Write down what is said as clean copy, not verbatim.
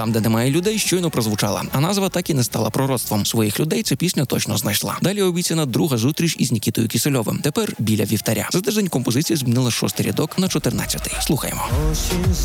Там, де немає людей, щойно прозвучала, а назва так і не стала пророцтвом. Своїх людей ця пісня точно знайшла. Далі обіцяна друга зустріч із Нікітою Кісельовим. Тепер біля вівтаря. За тиждень композиція змінила 6-й рядок на 14-й. Слухаємо. Осінь